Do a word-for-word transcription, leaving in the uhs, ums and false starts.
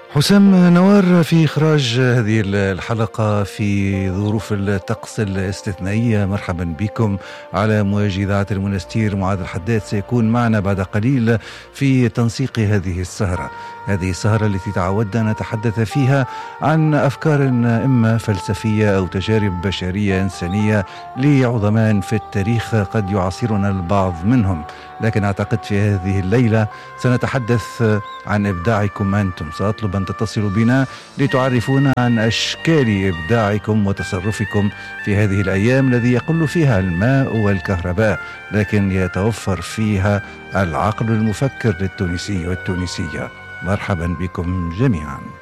حسام نوار في إخراج هذه الحلقة في ظروف الطقس الاستثنائية. مرحبا بكم على موجة إذاعة المنستير. معاذ الحداد سيكون معنا بعد قليل في تنسيق هذه السهرة هذه السهرة التي تعودنا نتحدث فيها عن أفكار إما فلسفية أو تجارب بشرية إنسانية لعظماء في التاريخ قد يعاصرنا البعض منهم، لكن أعتقد في هذه الليلة سنتحدث عن إبداعكم أنتم. سأطلب أن تتصلوا بنا لتعرفونا عن أشكال إبداعكم وتصرفكم في هذه الأيام الذي يقل فيها الماء والكهرباء، لكن يتوفر فيها العقل المفكر للتونسي والتونسية. مرحبا بكم جميعا.